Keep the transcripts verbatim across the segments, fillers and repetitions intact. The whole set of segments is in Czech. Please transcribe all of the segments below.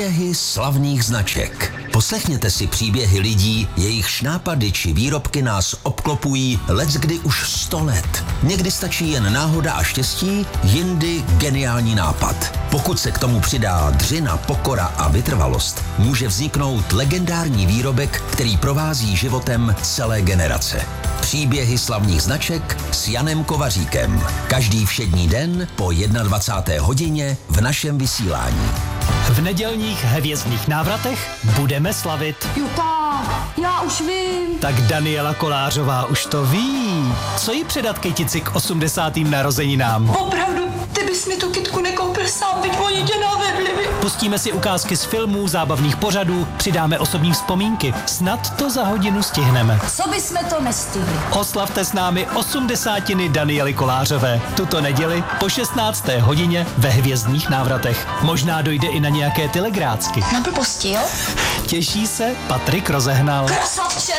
Příběhy slavných značek. Poslechněte si příběhy lidí, jejichž nápady či výrobky nás obklopují leckdy už sto let. Někdy stačí jen náhoda a štěstí, jindy geniální nápad. Pokud se k tomu přidá dřina, pokora a vytrvalost, může vzniknout legendární výrobek, který provází životem celé generace. Příběhy slavných značek s Janem Kovaříkem. Každý všední den po dvacáté jedné hodině v našem vysílání. V nedělních hvězdných návratech budeme slavit. Juta, já už vím. Tak Daniela Kolářová už to ví. Co jí předat kytici k osmdesátým narozeninám? Opravdu, ty bys mi tu kytku nekoupil sám, byť oni tě navedli. Pustíme si ukázky z filmů, zábavných pořadů, přidáme osobní vzpomínky. Snad to za hodinu stihneme. Co bychom to nestihli? Oslavte s námi osmdesátiny Daniely Kolářové. Tuto neděli po šestnácté hodině ve hvězdných návratech. Možná dojde i na nějaké telegrácky. Na blbosti, jo? Těší se Patrik Rozehnal. Krasavče!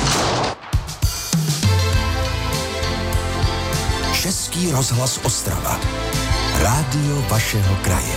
Český rozhlas Ostrava. Rádio vašeho kraje.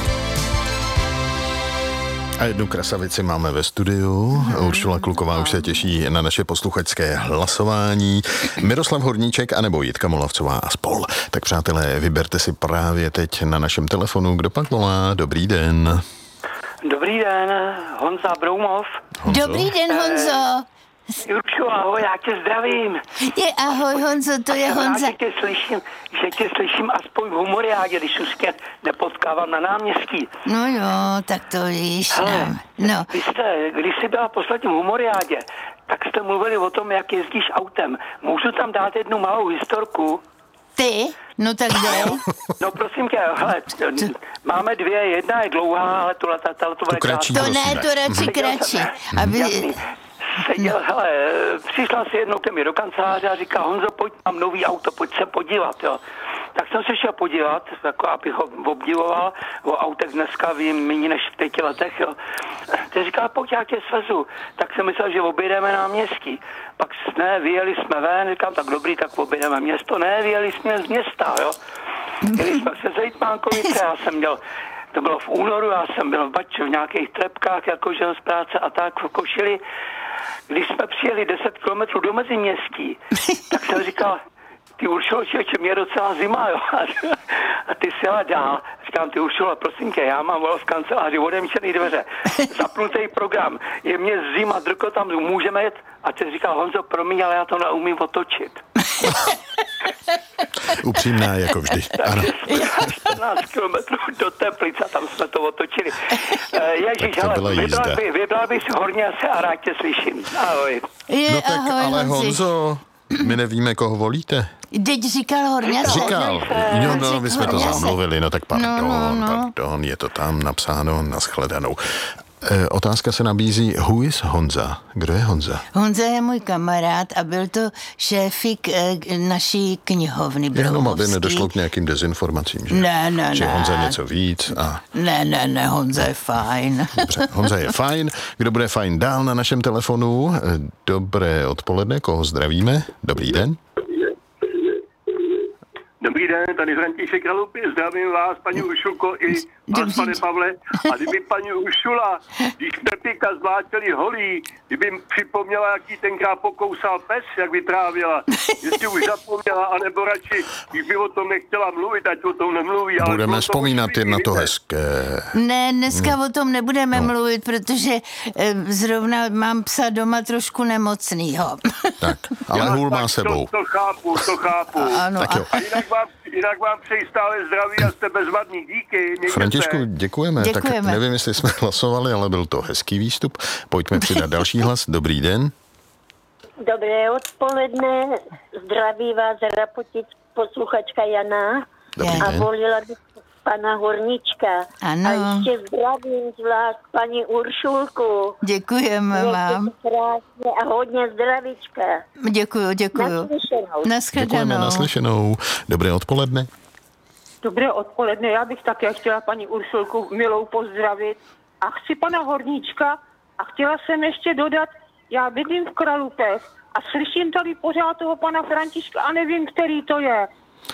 A jednu krasavici máme ve studiu. Uršula Kluková už se těší na naše posluchačské hlasování. Miroslav Horníček anebo Jitka Molavcová a spol. Tak přátelé, vyberte si právě teď na našem telefonu, kdo pak volá. Dobrý den. Dobrý den, Honza Broumov. Honzo? Dobrý den, Honzo. Jurčo, ahoj, já tě zdravím. Je ahoj, Honzo, to je Honza. Já tě slyším, že tě slyším aspoň v humoriádě, když už tě nepotkávám na náměstí. No jo, tak to víš. Hele, no. Vy jste, když jsi byla posledním v humoriádě, tak jste mluvili o tom, jak jezdíš autem. Můžu tam dát jednu malou historku? Ty? No tak dej. No prosím tě, hele, máme dvě, jedna je dlouhá, ale tohle to, to, to, Tu kratší, To prosíme. ne, to radši kratší. Aby... Jasný. Seděl, no. hele, přišla si jednou ke mně do kanceláře a říká, Honzo, pojď, mám nový auto, pojď se podívat, jo. Tak jsem se šel podívat, jako abych ho obdivoval, o autech dneska vím méně než v pěti letech, jo. Teď říká, pojď, já tě svezu. Tak jsem myslel, že objedeme náměstí. Pak ne, vyjeli jsme ven, říkám, tak dobrý, tak objedeme město. Ne, vyjeli jsme z města, jo. Jeli jsme se Zejtmánkovice, já jsem měl, to bylo v únoru, já jsem byl v Baču v nějakých trepkách, jakože z práce a tak v Košili. Když jsme přijeli deset kilometrů do Meziměstí, tak jsem říkal, ty Uršulo, člověče, mě je docela zima, jo. A ty si ale dál. Říkám, ty Uršulo, prosím tě, já mám v kanceláři odemčený dveře, zapnutý program, je mě zima, drko tam, můžeme jet? A ty říkal, Honzo, promiň, ale já to neumím otočit. Upřímná jako vždy. Ano. čtrnáct kilometrů do Teplice, tam jsme to otočili. Ježíš, Tak to byla ale jízda. vybral, by, vybral bych si hodně se a rád tě slyším. Ahoj. Je, No tak, ahoj, ale Honzi. Honzo, my nevíme, koho volíte. Teď říkal Horňase. Říkal. Jo, no, my jsme to Horňase. zamluvili, no tak pardon, No, no, no. pardon, je to tam napsáno, nashledanou. E, otázka se nabízí, who is Honza? Kdo je Honza? Honza je můj kamarád a byl to šéfik eh, naší knihovny Jenom aby Broumovský. nedošlo k nějakým dezinformacím, že? Ne, ne, že ne. Honza něco víc a... Ne, ne, ne, Honza je fajn. Dobře, Honza je fajn. Kdo bude fajn dál na našem telefonu? Dobré odpoledne, koho zdravíme? Dobrý den. Dobrý den, tady František Kralupy, zdravím vás, paní Uršulko, i vás, Dobrý. pane Pavle. A kdyby paní Uršula, když Pepika zvláčeli holí, kdyby jim připomněla, jaký tenkrát pokousal pes, jak vytrávěla, jestli už zapomněla, anebo radši, když by o tom nechtěla mluvit, ať o tom nemluví. Ale Budeme bylo to vzpomínat určitě jen na to jiné. hezké. Ne, dneska o tom nebudeme mluvit, protože eh, zrovna mám psa doma trošku nemocnýho. Tak, ale hůl má Tak sebou. To, to chápu, to chápu. Ano, Tak jo. A jinak vám, jinak vám přeji stále zdraví a jste bezvadný. Díky. mějte Františku, se. děkujeme. Děkujeme. Tak nevím, jestli jsme hlasovali, ale byl to hezký výstup. Pojďme přidat další hlas. Dobrý den. Dobré odpoledne, zdraví vás Rapotic, posluchačka Jana. Dobrý A den. volila bych pana Horníčka. Ano. A ještě zdravím zvlášť paní Uršulku. Děkujeme Mějte vám. se krásně a hodně zdravíčka. Děkuju, děkuju. Naslyšenou. Děkujeme, Naschledanou. naslyšenou. Dobré odpoledne. Dobré odpoledne, já bych také chtěla paní Uršulku milou pozdravit a chci pana Horníčka a chtěla jsem ještě dodat, já bydlím v Kralupech a slyším tady pořád toho pana Františka a nevím, který to je.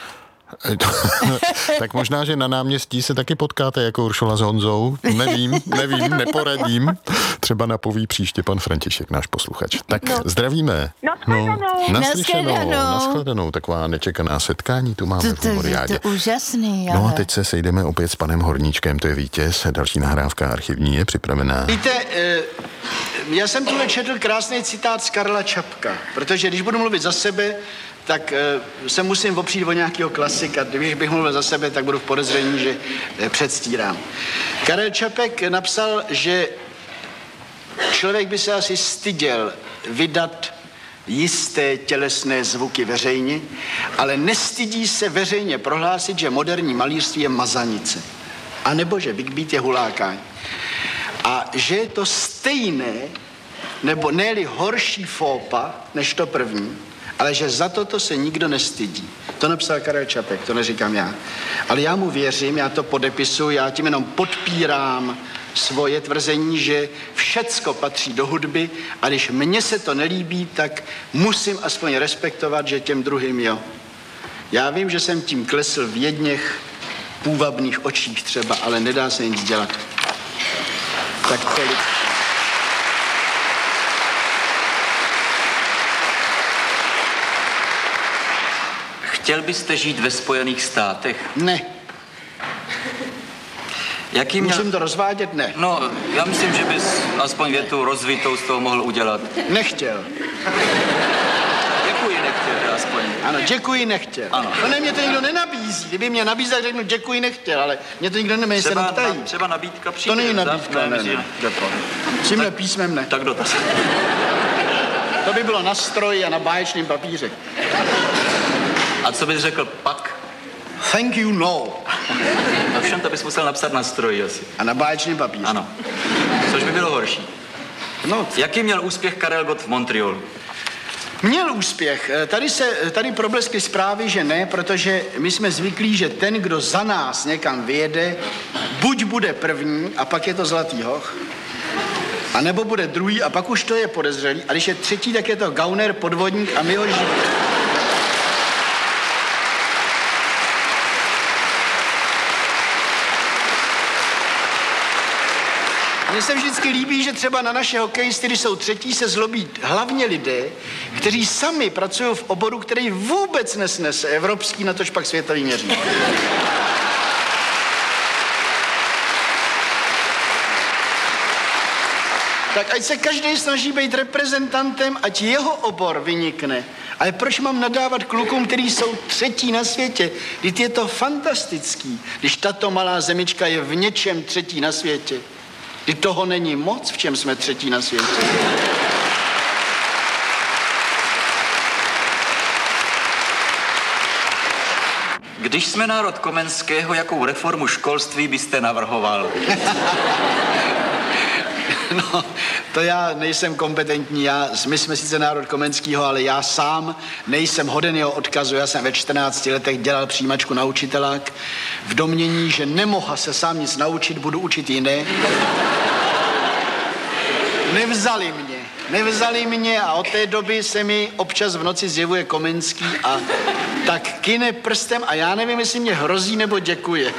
Tak možná, že na náměstí se taky potkáte jako Uršula s Honzou. Nevím, nevím, neporadím. Třeba napoví příště pan František, náš posluchač. Tak no. Zdravíme. Naschledanou. No, naslyšenou, naschledanou. Taková nečekaná setkání tu máme to, to, v Humoriádě. Je to úžasný, ale... No a teď se sejdeme opět s panem Horníčkem, to je vítěz. Další nahrávka archivní je připravená. Víte, já jsem tuhle četl krásný citát z Karla Čapka, protože když budu mluvit za sebe, tak uh, se musím opřít o nějakého klasika. Když bych mluvil za sebe, tak budu v podezření, že uh, předstírám. Karel Čapek napsal, že člověk by se asi styděl vydat jisté tělesné zvuky veřejně, ale nestydí se veřejně prohlásit, že moderní malířství je mazanice. A nebo že Big Beat je hulákání. A že je to stejné, nebo ne-li horší fópa, než to první, ale že za toto se nikdo nestydí. To napsal Karel Čapek, to neříkám já. Ale já mu věřím, já to podepisuji, já tím jenom podpírám svoje tvrzení, že všecko patří do hudby a když mně se to nelíbí, tak musím aspoň respektovat, že těm druhým jo. Já vím, že jsem tím klesl v jedněch půvabných očích třeba, ale nedá se nic dělat. Tak tolik. Chtěl byste žít ve Spojených státech? Ne. Jaký měl... Musím to rozvádět? Ne. No, já myslím, že bys aspoň větu rozvitou z toho mohl udělat. Nechtěl. Děkuji, nechtěl, aspoň. Ano, děkuji, nechtěl. Ano. No ne, mě to nikdo nenabízí. Kdyby mě nabízel, řeknu děkuji, nechtěl, ale mě to nikdo nemá, se neptají. Na, třeba nabídka přijde. To není nabídka, ne, ne, ne. Tímhle písmem ne. Tak dotaz. To by bylo na stroji a na báječným papíře. A co bys řekl pak? Thank you, no. Ovšem to bys musel napsat na stroji asi. A na báječným papíře. Ano. Což by bylo horší. No. Jaký měl úspěch Karel Gott v Montrealu? Měl úspěch. Tady se, tady probleskly zprávy, že ne, protože my jsme zvyklí, že ten, kdo za nás někam vyjede, buď bude první a pak je to zlatý hoch, a nebo bude druhý a pak už to je podezřelý. A když je třetí, tak je to gauner, podvodník a my ho žijeme. Mně se vždycky líbí, že třeba na naše hokejisty, když jsou třetí, se zlobí hlavně lidé, kteří sami pracují v oboru, který vůbec nesnese evropský, natož pak světový měřítko. Tak ať se každý snaží být reprezentantem, ať jeho obor vynikne. Ale proč mám nadávat klukům, kteří jsou třetí na světě? Vždyť je to fantastický, když tato malá zemička je v něčem třetí na světě. Kdy toho není moc, v čem jsme třetí na světě. Když jsme národ Komenského, jakou reformu školství byste navrhoval? No, to já nejsem kompetentní, já, my jsme sice národ Komenského, ale já sám nejsem hoden jeho odkazu. Já jsem ve čtrnácti letech dělal přijímačku na učitelák v domnění, že nemohl se sám nic naučit, budu učit jiné. Nevzali mě, nevzali mě a od té doby se mi občas v noci zjevuje Komenský a tak kyne prstem a já nevím, jestli mě hrozí nebo děkuje.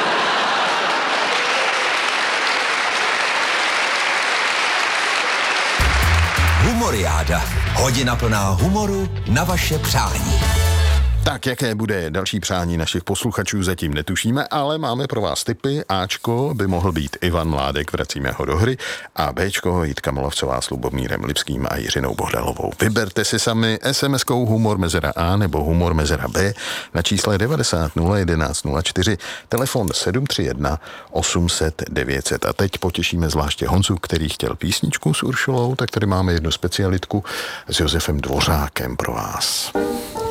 Humoriáda. Hodina plná humoru na vaše přání. Tak, jaké bude další přání našich posluchačů, zatím netušíme, ale máme pro vás tipy. Ačko by mohl být Ivan Mládek, vracíme ho do hry, a Bčko Jitka Molavcová s Lubomírem Lipským a Jiřinou Bohdalovou. Vyberte si sami es em eskou humor mezera A nebo humor mezera B na čísle devadesát nula jedenáct nula čtyři, telefon sedm tři jedna osm set devět set. A teď potěšíme zvláště Honzu, který chtěl písničku s Uršulou, tak tady máme jednu specialitku s Josefem Dvořákem pro vás.